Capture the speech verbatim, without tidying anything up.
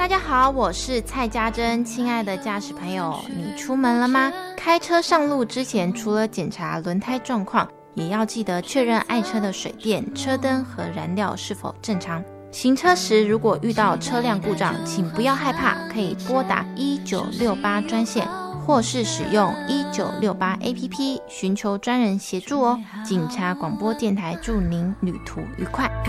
大家好，我是蔡家珍。亲爱的驾驶朋友，你出门了吗？开车上路之前，除了检查轮胎状况，也要记得确认爱车的水电、车灯和燃料是否正常。行车时如果遇到车辆故障，请不要害怕，可以拨打一九六八专线，或是使用一九六八 A P P 寻求专人协助哦。警察广播电台祝您旅途愉快。